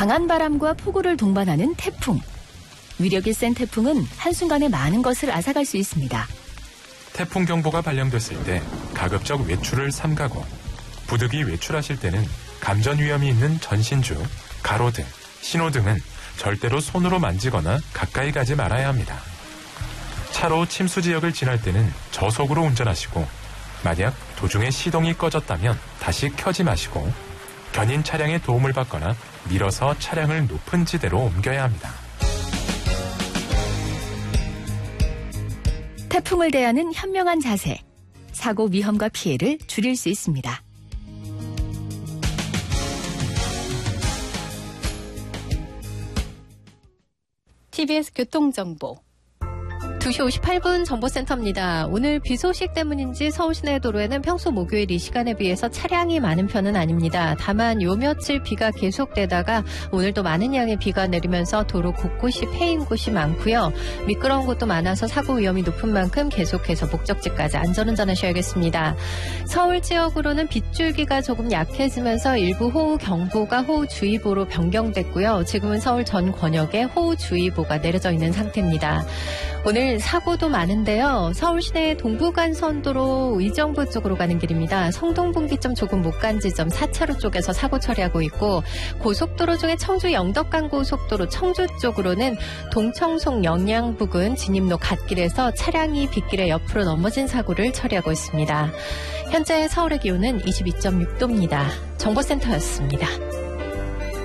강한 바람과 폭우를 동반하는 태풍. 위력이 센 태풍은 한순간에 많은 것을 앗아갈 수 있습니다. 태풍 경보가 발령됐을 때 가급적 외출을 삼가고 부득이 외출하실 때는 감전 위험이 있는 전신주, 가로등, 신호등은 절대로 손으로 만지거나 가까이 가지 말아야 합니다. 차로 침수 지역을 지날 때는 저속으로 운전하시고 만약 도중에 시동이 꺼졌다면 다시 켜지 마시고 견인 차량의 도움을 받거나 밀어서 차량을 높은 지대로 옮겨야 합니다. 태풍을 대하는 현명한 자세, 사고 위험과 피해를 줄일 수 있습니다. TBS 교통정보 2시 58분 정보센터입니다. 오늘 비 소식 때문인지 서울 시내 도로에는 평소 목요일 이 시간에 비해서 차량이 많은 편은 아닙니다. 다만 요 며칠 비가 계속되다가 오늘도 많은 양의 비가 내리면서 도로 곳곳이 패인 곳이 많고요. 미끄러운 곳도 많아서 사고 위험이 높은 만큼 계속해서 목적지까지 안전운전하셔야겠습니다. 서울 지역으로는 빗줄기가 조금 약해지면서 일부 호우경보가 호우주의보로 변경됐고요. 지금은 서울 전 권역에 호우주의보가 내려져 있는 상태입니다. 오늘 사고도 많은데요. 서울 시내 동부간선도로 의정부 쪽으로 가는 길입니다. 성동분기점 조금 못 간 지점 4차로 쪽에서 사고 처리하고 있고 고속도로 중에 청주 영덕간 고속도로 청주 쪽으로는 동청송 영양 부근 진입로 갓길에서 차량이 빗길에 옆으로 넘어진 사고를 처리하고 있습니다. 현재 서울의 기온은 22.6도입니다. 정보센터였습니다.